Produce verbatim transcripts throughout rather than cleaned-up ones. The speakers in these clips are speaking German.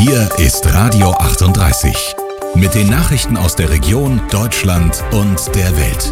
Hier ist Radio achtunddreißig. Mit den Nachrichten aus der Region, Deutschland und der Welt.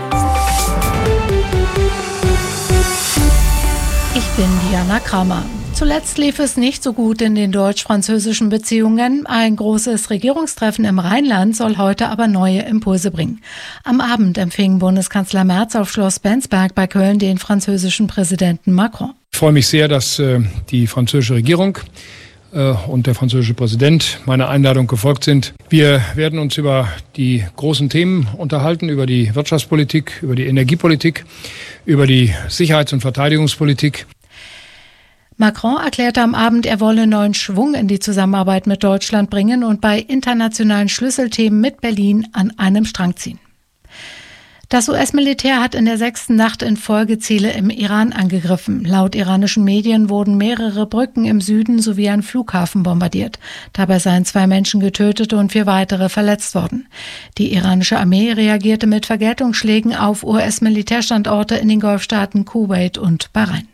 Ich bin Diana Kramer. Zuletzt lief es nicht so gut in den deutsch-französischen Beziehungen. Ein großes Regierungstreffen im Rheinland soll heute aber neue Impulse bringen. Am Abend empfing Bundeskanzler Merz auf Schloss Bensberg bei Köln den französischen Präsidenten Macron. Ich freue mich sehr, dass äh, die französische Regierung äh, und der französische Präsident meiner Einladung gefolgt sind. Wir werden uns über die großen Themen unterhalten, über die Wirtschaftspolitik, über die Energiepolitik, über die Sicherheits- und Verteidigungspolitik. Macron erklärte am Abend, er wolle neuen Schwung in die Zusammenarbeit mit Deutschland bringen und bei internationalen Schlüsselthemen mit Berlin an einem Strang ziehen. Das U S-Militär hat in der sechsten Nacht in Folge Ziele im Iran angegriffen. Laut iranischen Medien wurden mehrere Brücken im Süden sowie ein Flughafen bombardiert. Dabei seien zwei Menschen getötet und vier weitere verletzt worden. Die iranische Armee reagierte mit Vergeltungsschlägen auf U S-Militärstandorte in den Golfstaaten Kuwait und Bahrain.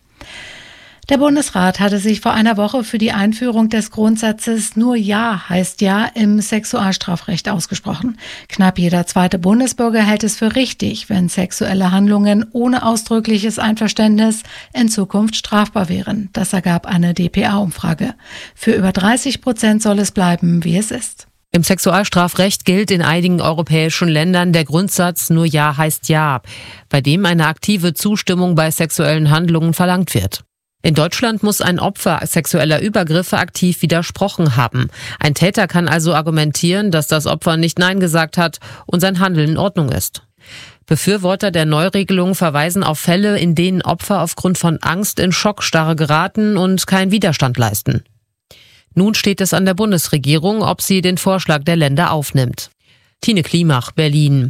Der Bundesrat hatte sich vor einer Woche für die Einführung des Grundsatzes "Nur Ja heißt Ja" im Sexualstrafrecht ausgesprochen. Knapp jeder zweite Bundesbürger hält es für richtig, wenn sexuelle Handlungen ohne ausdrückliches Einverständnis in Zukunft strafbar wären. Das ergab eine D P A-Umfrage. Für über dreißig Prozent soll es bleiben, wie es ist. Im Sexualstrafrecht gilt in einigen europäischen Ländern der Grundsatz "Nur Ja heißt Ja", bei dem eine aktive Zustimmung bei sexuellen Handlungen verlangt wird. In Deutschland muss ein Opfer sexueller Übergriffe aktiv widersprochen haben. Ein Täter kann also argumentieren, dass das Opfer nicht Nein gesagt hat und sein Handeln in Ordnung ist. Befürworter der Neuregelung verweisen auf Fälle, in denen Opfer aufgrund von Angst in Schockstarre geraten und keinen Widerstand leisten. Nun steht es an der Bundesregierung, ob sie den Vorschlag der Länder aufnimmt. Tine Klimach, Berlin.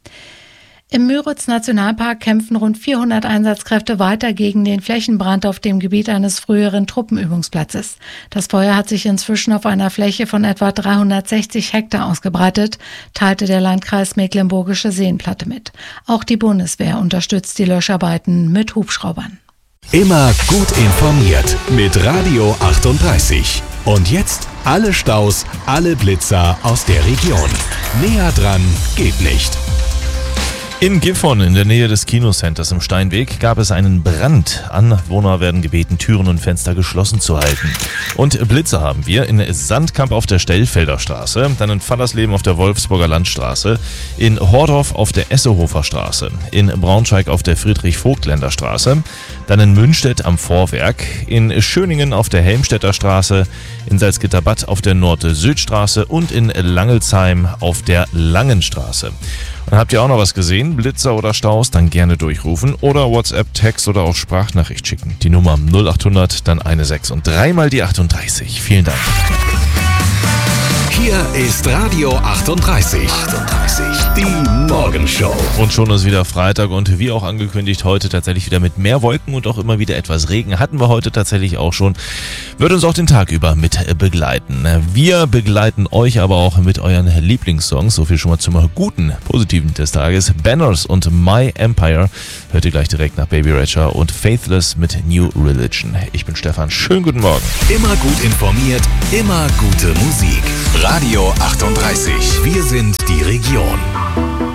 Im Müritz-Nationalpark kämpfen rund vierhundert Einsatzkräfte weiter gegen den Flächenbrand auf dem Gebiet eines früheren Truppenübungsplatzes. Das Feuer hat sich inzwischen auf einer Fläche von etwa dreihundertsechzig Hektar ausgebreitet, teilte der Landkreis Mecklenburgische Seenplatte mit. Auch die Bundeswehr unterstützt die Löscharbeiten mit Hubschraubern. Immer gut informiert mit Radio achtunddreißig. Und jetzt alle Staus, alle Blitzer aus der Region. Näher dran geht nicht. In Gifhorn in der Nähe des Kinocenters im Steinweg gab es einen Brand. Anwohner werden gebeten, Türen und Fenster geschlossen zu halten. Und Blitze haben wir in Sandkamp auf der Stellfelder Straße, dann in Fallersleben auf der Wolfsburger Landstraße, in Hordorf auf der Essehofer Straße, in Braunschweig auf der Friedrich-Vogtländer Straße, dann in Münstedt am Vorwerk, in Schöningen auf der Helmstedter Straße, in Salzgitterbad auf der Nord-Süd-Straße und in Langelsheim auf der Langenstraße. Und habt ihr auch noch was gesehen? Blitzer oder Staus? Dann gerne durchrufen oder WhatsApp, Text oder auch Sprachnachricht schicken. Die Nummer null acht hundert, dann eine sechs und dreimal die achtunddreißig. Vielen Dank. Hier ist Radio achtunddreißig. achtunddreißig. Die Morgenshow. Und schon ist wieder Freitag und wie auch angekündigt, heute tatsächlich wieder mit mehr Wolken und auch immer wieder etwas Regen. Hatten wir heute tatsächlich auch schon. Wird uns auch den Tag über mit begleiten. Wir begleiten euch aber auch mit euren Lieblingssongs. So viel schon mal zum guten, positiven des Tages. Banners und My Empire hört ihr gleich direkt nach Baby Rachel und Faithless mit New Religion. Ich bin Stefan. Schönen guten Morgen. Immer gut informiert, immer gute Musik. Radio achtunddreißig. Wir sind die Region.